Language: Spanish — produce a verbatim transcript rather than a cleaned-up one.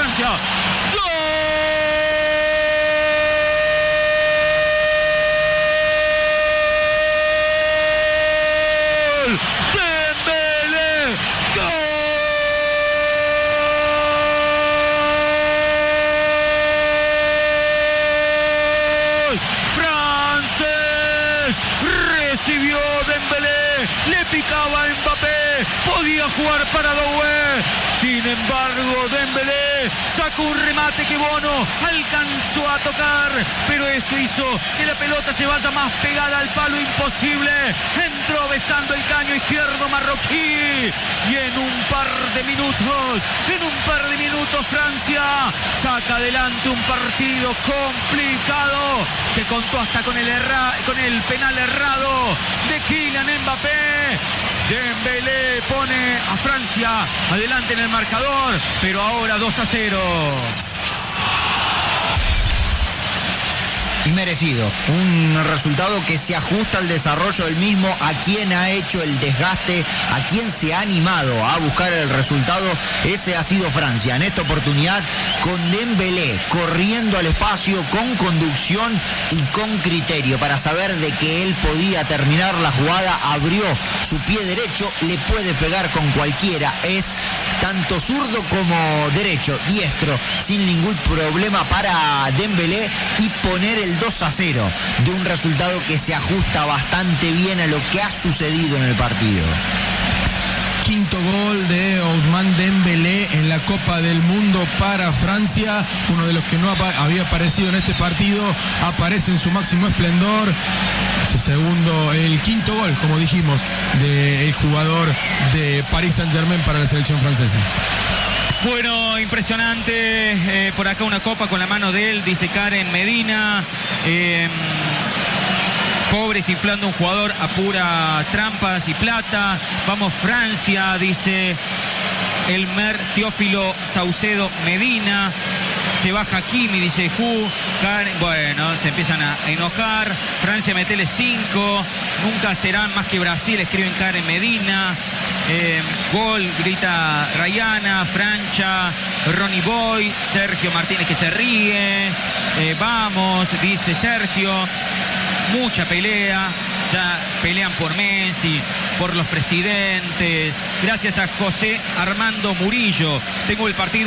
Francia. ¡Gol! ¡Dembélé! ¡Gol! ¡Francés! Recibió Dembélé, le picaba a Mbappé, podía jugar para Doué. Sin embargo, Dembélé sacó un remate que Bono alcanzó a tocar, pero eso hizo que la pelota se vaya más pegada al palo imposible. Entró besando el caño izquierdo marroquí y en un par de minutos, en un par de minutos Francia saca adelante un partido complicado que contó hasta con el, erra, con el penal errado de Kylian Mbappé. Dembélé pone a Francia adelante en el marcador, pero ahora dos a cero. Y merecido, un resultado que se ajusta al desarrollo del mismo, a quien ha hecho el desgaste, a quien se ha animado a buscar el resultado, ese ha sido Francia. En esta oportunidad con Dembélé corriendo al espacio, con conducción y con criterio para saber de que él podía terminar la jugada, abrió su pie derecho, le puede pegar con cualquiera, es tanto zurdo como derecho, diestro, sin ningún problema para Dembélé y poner el dos a cero de un resultado que se ajusta bastante bien a lo que ha sucedido en el partido. Quinto gol de Ousmane Dembélé en la Copa del Mundo para Francia, uno de los que no había aparecido en este partido, aparece en su máximo esplendor. Ese segundo, el quinto gol, como dijimos, del jugador de Paris Saint-Germain para la selección francesa. Bueno, impresionante, eh, por acá una copa con la mano de él, dice Karen Medina. Eh, pobres inflando un jugador a pura trampas y plata. Vamos Francia, dice Elmer Teófilo Saucedo Medina. Se baja Kimi, dice Ju. Karen, bueno, se empiezan a enojar. Francia, metele cinco. Nunca serán más que Brasil, escriben Karen Medina. Eh, gol, grita Rayana, Francia, Ronnie Boy, Sergio Martínez que se ríe. Eh, vamos, dice Sergio. Mucha pelea. Ya pelean por Messi, por los presidentes. Gracias a José Armando Murillo. Tengo el partido.